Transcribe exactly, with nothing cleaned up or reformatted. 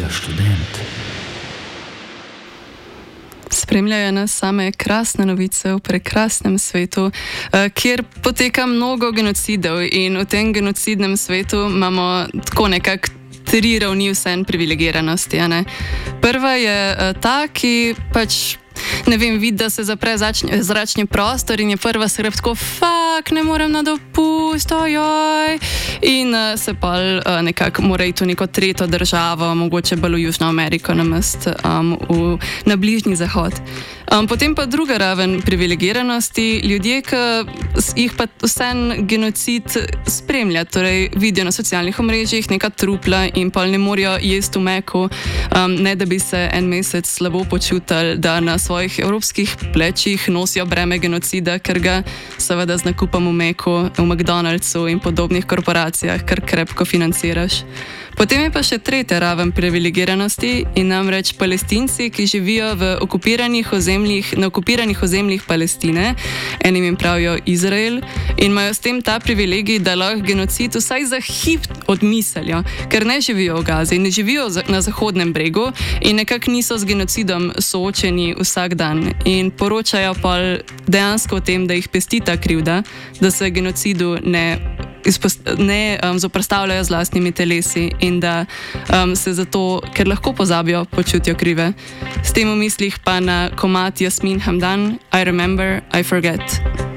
študent. Spremljajo nas same krasne novice v prekrasnem svetu, kjer poteka mnogo genocidov in v tem genocidnem svetu imamo tako nekako tri ravni vseeno privilegiranosti. Ne? Prva je ta, ki pač ne vem, vidi, da se zapre zračni, zračni prostor in je prva skrb tako, fak, ne morem na dopust, ojoj. In uh, se pa uh, nekako mora iti v neko tretjo državo, mogoče bolj v Južno Ameriko, namest um, v, na Bližnji zahod. Um, potem pa druga raven privilegiranosti, ljudje, ki jih pa vseeno genocid spremlja, torej vidijo na socialnih omrežjih neka trupla in pa ne morejo jesti v meku, um, ne da bi se en mesec slabo počutili, da na svojih evropskih plečih nosijo breme genocida, ker ga seveda z nakupom v meku, v McDonald'su in podobnih korporacijah kar krepko financiraš. Potem je pa še tretja raven privilegiranosti in namreč Palestinci, ki živijo v okupiranih ozemljih, na okupiranih ozemljih Palestine, enim jim pravijo Izrael, in imajo s tem ta privilegij, da lahko genocid vsaj za hip odmislijo, ker ne živijo v Gazi, ne živijo na Zahodnem bregu in nekako niso z genocidom soočeni vsak dan. In poročajo pa dejansko o tem, da jih pesti ta krivda, da se genocidu ne ne um, zoprstavljajo z lastnimi telesi in da um, se zato, ker lahko pozabijo, počutijo krive. S tem v mislih pa na komad Jasmin Hamdan, I Remember, I Forget.